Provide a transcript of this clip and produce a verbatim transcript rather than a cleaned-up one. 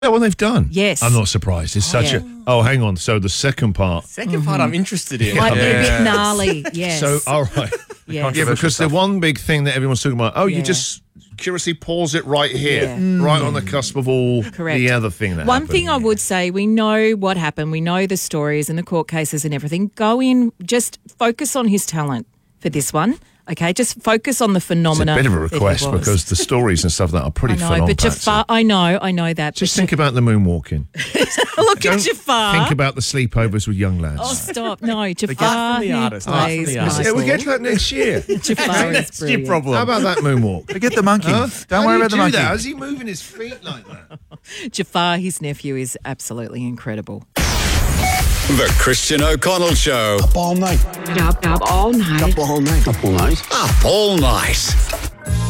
Yeah, what they've done. Yes. I'm not surprised. It's such yeah. a... Oh, hang on. So the second part... Second mm-hmm. part I'm interested in. Might yeah. be a bit gnarly, yes. So, all right. Yes. Yeah, because stuff. the one big thing that everyone's talking about, oh, Yeah. you just curiously pause it right here, Yeah. Mm. right on the cusp of all Correct. the other thing that One happened. thing I would say, we know what happened. We know the stories and the court cases and everything. Go in, just focus on his talent for this one. Okay, just focus on the It's a phenomena. bit of a that he request was. because the stories and stuff that are pretty I know, full on. but Patsy. Jafar, I know, I know that. Just but think about the moonwalking. Look Don't at Jafar. Think about the sleepovers with young lads. Oh, stop. No, Jafar. from the he artist, plays not from the artist. Yeah, we'll get to that next year. Jafar is brilliant. problem. How about that moonwalk? Forget the monkey. Huh? Don't How worry do you about the do monkey. that? How's he moving his feet like that? Jafar, his nephew, is absolutely incredible. The Christian O'Connell Show. Up all night. Up, up all night. Up all night. Up all night. Up all night.